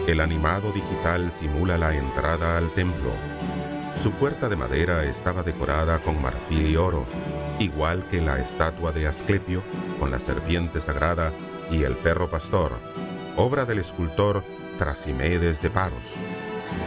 El animado digital simula la entrada al templo. Su puerta de madera estaba decorada con marfil y oro, igual que la estatua de Asclepio con la serpiente sagrada y el perro pastor, obra del escultor Trasimedes de Paros.